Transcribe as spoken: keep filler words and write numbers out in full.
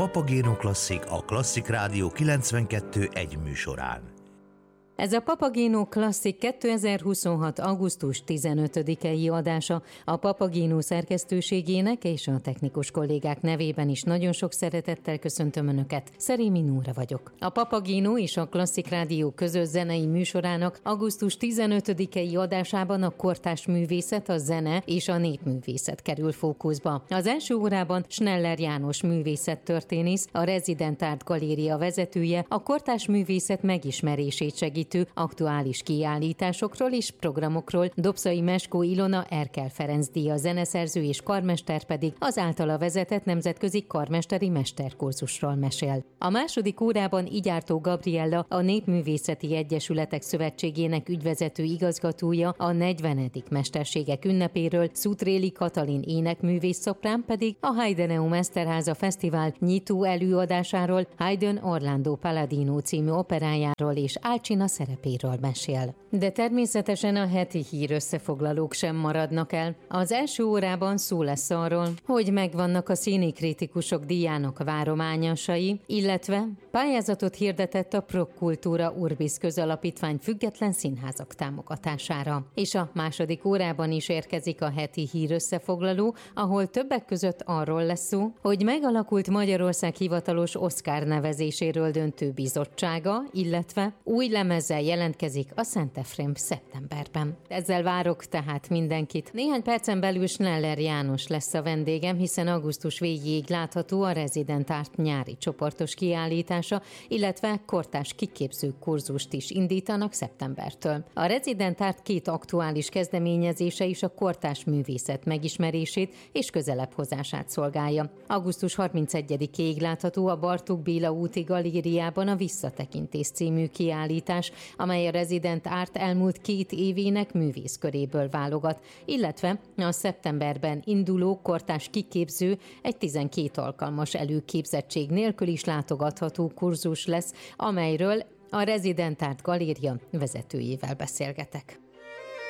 Papagéno Klasszik a Klasszik Rádió kilencvenkettő egy műsorán. Ez a Papagéno Klasszik kétezer-huszonhat. augusztus tizenötödikei adása. A Papagéno szerkesztőségének és a technikus kollégák nevében is nagyon sok szeretettel köszöntöm Önöket. Szerémi Nóra vagyok. A Papagéno és a Klasszik Rádió közös zenei műsorának augusztus tizenötödikei adásában a kortárs művészet, a zene és a népművészet kerül fókuszba. Az első órában Schneller János művészettörténész, a Resident Art Galéria vezetője a kortárs művészet megismerését segít aktuális kiállításokról és programokról, Dobszai Meskó Ilona Erkel Ferenc díja zeneszerző és karmester pedig az általa vezetett nemzetközi karmesteri mesterkurzusról mesél. A második órában Igyártó Gabriella, a Népművészeti Egyesületek Szövetségének ügyvezető igazgatója a negyvenedik mesterségek ünnepéről, Szutréli Katalin énekművész szoprán pedig a Heideneum Eszterháza Fesztivál nyitó előadásáról, Haydn Orlando Palladino című operájáról és Alcina szerepéről mesél. De természetesen a heti hír összefoglalók sem maradnak el. Az első órában szó lesz arról, hogy megvannak a színikritikusok díjának várományosai, illetve pályázatot hirdetett a Prokkultúra Urbis közalapítvány független színházak támogatására. És a második órában is érkezik a heti hír összefoglaló, ahol többek között arról lesz szó, hogy megalakult Magyarország hivatalos Oscar nevezéséről döntő bizottsága, illetve új lemezzel jelentkezik a Szent Efrém szeptemberben. Ezzel várok tehát mindenkit. Néhány percen belül Schneller János lesz a vendégem, hiszen augusztus végéig látható a Resident Art nyári csoportos kiállítása, illetve kortárs kiképző kurzust is indítanak szeptembertől. A Resident Art két aktuális kezdeményezése is a kortárs művészet megismerését és közelebb hozását szolgálja. augusztus harmincegyedikéig látható a Bartók Béla úti galériában a Visszatekintés című kiállítás, amely a Resident Art elmúlt két évének művészköréből válogat, illetve a szeptemberben induló kortárs kiképző egy tizenkét alkalmas előképzettség nélkül is látogatható kurzus lesz, amelyről a Resident Art Galéria vezetőjével beszélgetek.